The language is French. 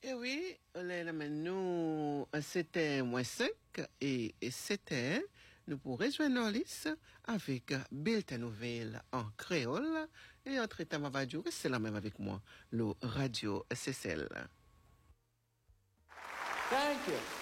Eh oui, nous, c'était moins 5 et c'était, nous pourrons rejoindre nos listes avec Bulletin Nouvelle en créole et entre temps, ma radio, c'est la même avec moi, le Radio SSL. Thank you.